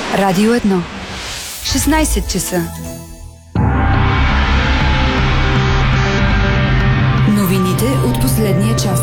Радио 1. 16 часа. Новините от последния час.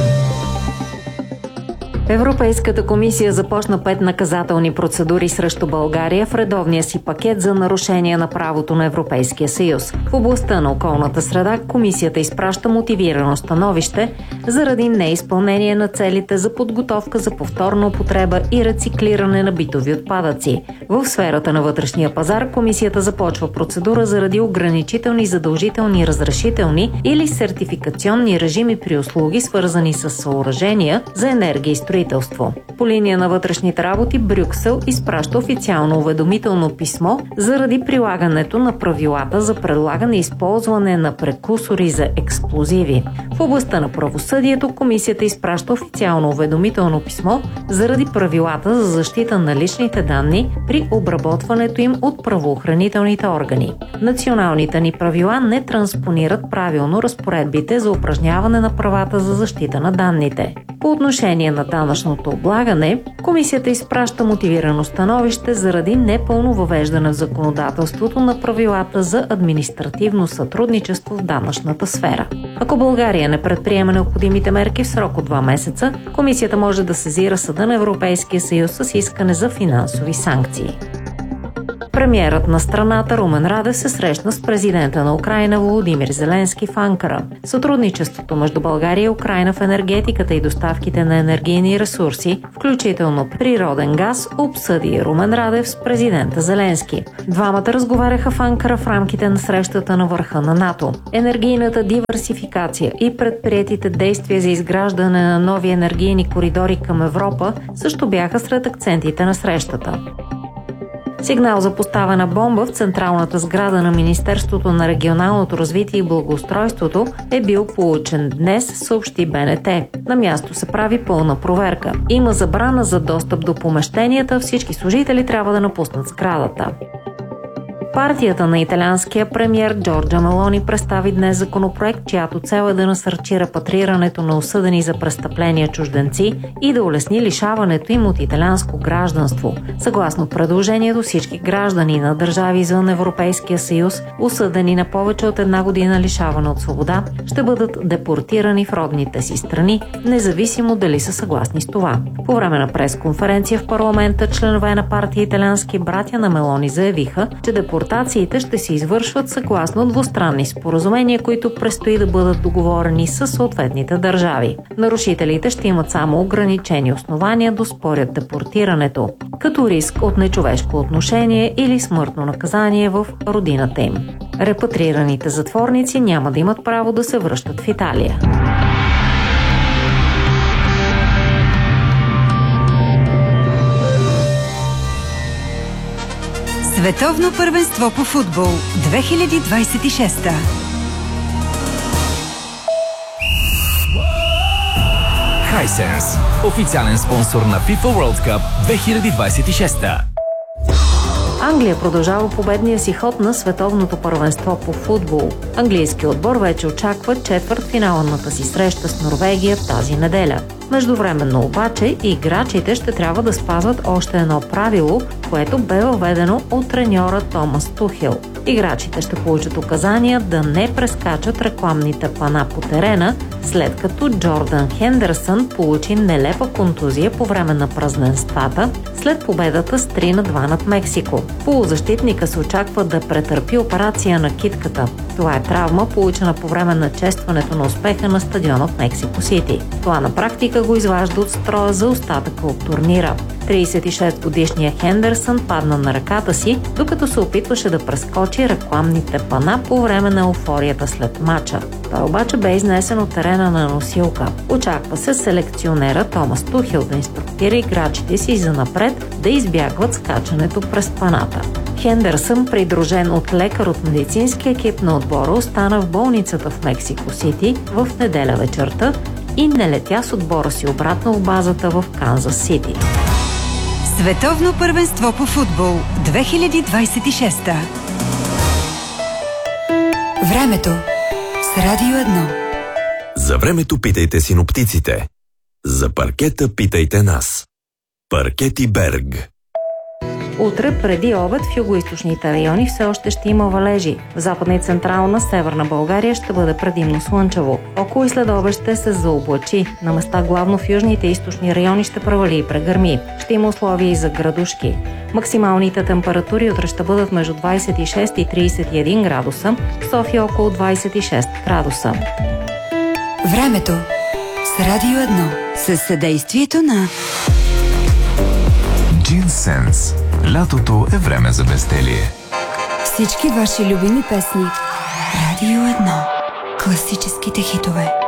Европейската комисия започна 5 наказателни процедури срещу България в редовния си пакет за нарушение на правото на Европейския съюз. В областта на околната среда комисията изпраща мотивирано становище заради неизпълнение на целите за подготовка за повторна употреба и рециклиране на битови отпадъци. В сферата на вътрешния пазар комисията започва процедура заради ограничителни, задължителни, разрешителни или сертификационни режими при услуги, свързани с съоръжения за енергия и строителство. По линия на вътрешните работи Брюксел изпраща официално уведомително писмо заради прилагането на правилата за предлагане и използване на прекурсори за експлозиви. В областта на правосъдието комисията изпраща официално уведомително писмо заради правилата за защита на личните данни при обработването им от правоохранителните органи. Националните ни правила не транспонират правилно разпоредбите за упражняване на правата за защита на данните. По отношение на данъчното облагане, комисията изпраща мотивирано становище заради непълно въвеждане в законодателството на правилата за административно сътрудничество в данъчната сфера. Ако България не предприеме необходимите мерки в срок от 2 месеца, комисията може да сезира Съда на Европейския съюз с искане за финансови санкции. Премиерът на страната Румен Радев се срещна с президента на Украйна Володимир Зеленски в Анкара. Сътрудничеството между България и Украйна в енергетиката и доставките на енергийни ресурси, включително природен газ, обсъди Румен Радев с президента Зеленски. Двамата разговаряха в Анкара в рамките на срещата на върха на НАТО. Енергийната диверсификация и предприетите действия за изграждане на нови енергийни коридори към Европа също бяха сред акцентите на срещата. Сигнал за поставена бомба в централната сграда на Министерството на регионалното развитие и благоустройството е бил получен днес, съобщи БНТ. На място се прави пълна проверка. Има забрана за достъп до помещенията, всички служители трябва да напуснат сградата. Партията на италианския премиер Джорджа Мелони представи днес законопроект, чиято цел е да насърчи репатрирането на осъдени за престъпления чужденци и да улесни лишаването им от италианско гражданство. Съгласно предложението, всички граждани на държави извън Европейския съюз, осъдени на повече от 1 година лишаване от свобода, ще бъдат депортирани в родните си страни, независимо дали са съгласни с това. По време на пресконференция в парламента, членове на партия Италиански братя на Мелони заявиха, че депортациите ще се извършват съгласно двустранни споразумения, които предстои да бъдат договорени с съответните държави. Нарушителите ще имат само ограничени основания да оспорят депортирането, като риск от нечовешко отношение или смъртно наказание в родината им. Репатрираните затворници няма да имат право да се връщат в Италия. Световно първенство по футбол 2026. Hisense, официален спонсор на FIFA World Cup 2026. Англия продължава победния си ход на световното първенство по футбол. Английският отбор вече очаква четвъртфиналната си среща с Норвегия тази неделя. Междувременно обаче играчите ще трябва да спазват още едно правило, което бе въведено от треньора Томас Тухел. Играчите ще получат указания да не прескачат рекламните пана по терена, след като Джордан Хендерсън получи нелепа контузия по време на празненствата след победата с 3-2 над Мексико. Полузащитника се очаква да претърпи операция на китката. Това е травма, получена по време на честването на успеха на стадиона в Мексико Сити. Това на практика го изважда от строя за остатъка от турнира. 36-годишният Хендерсън падна на ръката си, докато се опитваше да прескочи рекламните пана по време на еуфорията след матча. Той обаче бе изнесен от терена на носилка. Очаква се селекционера Томас Тухел да инструктира играчите си занапред да избягват скачането през паната. Хендерсън, придружен от лекар от медицински екип на отбора, остана в болницата в Мексико Сити в неделя вечерта и не летя с отбора си обратно в базата в Канзас Сити. Световно първенство по футбол 2026. Времето с Радио 1. За времето питайте синоптиците. За паркета питайте нас. Паркети Берг. Утре преди обед в югоизточните райони все още ще има валежи. В западна и централна северна България ще бъде предимно слънчево. Около и след обед ще се заоблачи. На места главно в южните и източни райони ще провали и прегърми. Ще има условия и за градушки. Максималните температури утре ще бъдат между 26 и 31 градуса, в София около 26 градуса. Времето с Радио 1 със съдействието на Джинсенс. Лятото е време за безделие. всички ваши любими песни. Радио 1. Класическите хитове.